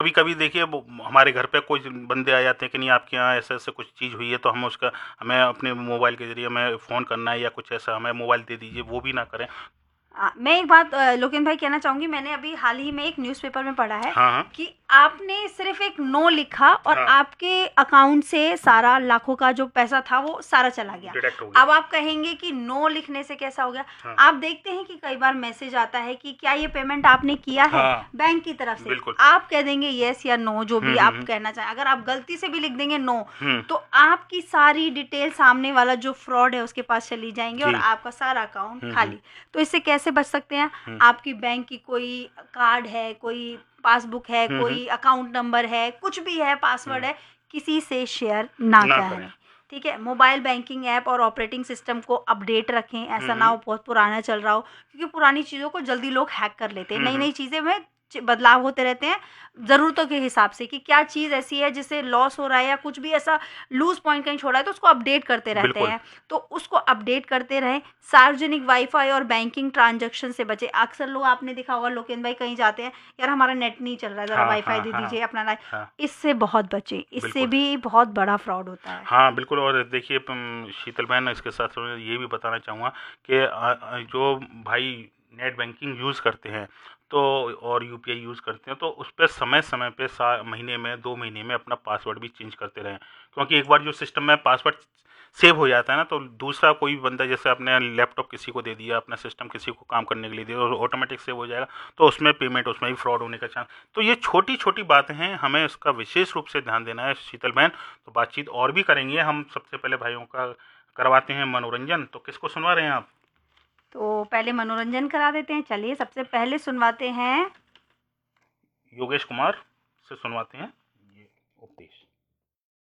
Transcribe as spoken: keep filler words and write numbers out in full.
कभी कभी देखिए हमारे घर पे कोई बंदे आ जाते हैं कि नहीं आपके यहाँ ऐसे ऐसे कुछ चीज़ हुई है, तो हम उसका हमें अपने मोबाइल के जरिए हमें फ़ोन करना है या कुछ ऐसा, हमें मोबाइल दे दीजिए, वो भी ना करें। आ, मैं एक बात अ, लोकेन भाई कहना चाहूंगी, मैंने अभी हाल ही में एक न्यूज़पेपर में पढ़ा है हाँ हाँ कि आपने सिर्फ एक नो लिखा और हाँ, आपके अकाउंट से सारा लाखों का जो पैसा था वो सारा चला गया। डिडक्ट हो गया। अब आप कहेंगे कि नो लिखने से कैसा हो गया? हाँ आप देखते हैं कि कई बार मैसेज आता है कि क्या ये पेमेंट आपने किया है हाँ, बैंक की तरफ से, बिल्कुल। आप कह देंगे यस या नो, जो हम्म भी आप हम्म कहना चाहें। अगर आप गलती से भी लिख देंगे नो, हम्म, तो आपकी सारी डिटेल सामने वाला जो फ्रॉड है उसके पास चली जाएंगी और जी। आपका सारा अकाउंट हम्म हम्म खाली। तो इससे कैसे बच सकते हैं? हम्म आपकी बैंक की कोई कार्ड है, कोई पासबुक है, हम्म हम्म, कोई अकाउंट नंबर है, कुछ भी है, पासवर्ड हम्म, है, किसी से शेयर ना ना करें। करें। ठीक है, मोबाइल बैंकिंग ऐप और ऑपरेटिंग सिस्टम को अपडेट रखें, ऐसा ना हम्म हो बहुत पुराना चल रहा हो, क्योंकि पुरानी चीज़ों को जल्दी लोग हैक कर लेते हैं। हम्म नई हम्म, नई चीज़ें में च- बदलाव होते रहते हैं ज़रूरतों के हिसाब से, कि क्या चीज़ ऐसी है जिससे लॉस हो रहा है या कुछ भी ऐसा लूज पॉइंट कहीं छोड़ा है, तो उसको अपडेट करते रहते बिल्कुल। हैं। तो उसको अपडेट करते रहें। सार्वजनिक वाईफाई और बैंकिंग ट्रांजैक्शन से बचें। अक्सर लोग, आपने देखा होगा लोकेन भाई, कहीं जाते हैं, यार हमारा नेट नहीं चल रहा है, ज़रा हाँ वाईफाई हाँ दे हाँ दीजिए अपना लाइफ। हाँ, इससे बहुत बचें, इससे बिल्कुल। भी बहुत बड़ा फ्रॉड होता है। हाँ बिल्कुल। और देखिए पम, शीतल बहन, इसके साथ साथ मैं ये भी बताना चाहूँगा कि अ, अ, जो भाई नेट बैंकिंग यूज़ करते हैं तो और यूपीआई यूज़ करते हैं, तो उस पर समय समय पे सा महीने में, दो महीने में अपना पासवर्ड भी चेंज करते रहें। क्योंकि एक बार जो सिस्टम में पासवर्ड सेव हो जाता है ना, तो दूसरा कोई बंदा, जैसे अपने लैपटॉप किसी को दे दिया, अपना सिस्टम किसी को काम करने के लिए दिया, और ऑटोमेटिक सेव हो जाएगा, तो उसमें पेमेंट, उसमें भी फ्रॉड होने का चांस। तो ये छोटी छोटी बातें हैं, हमें इसका विशेष रूप से ध्यान देना है शीतल बहन। तो बातचीत और भी करेंगे हम। सबसे पहले भाइयों का करवाते हैं मनोरंजन। तो किसको सुनवा रहे हैं आप? तो पहले मनोरंजन करा देते हैं। चलिए, सबसे पहले सुनवाते हैं योगेश कुमार से सुनवाते हैं।